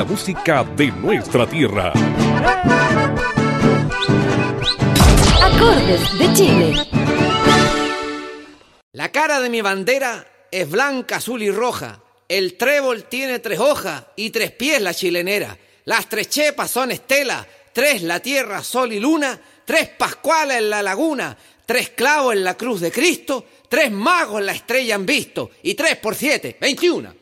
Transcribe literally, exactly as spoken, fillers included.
la música de nuestra tierra. Acordes de Chile. La cara de mi bandera es blanca, azul y roja. El trébol tiene tres hojas y tres pies la chilenera. Las tres chepas son estela, tres la tierra, sol y luna, tres pascuales en la laguna, tres clavos en la cruz de Cristo, tres magos la estrella han visto y tres por siete, veintiuno.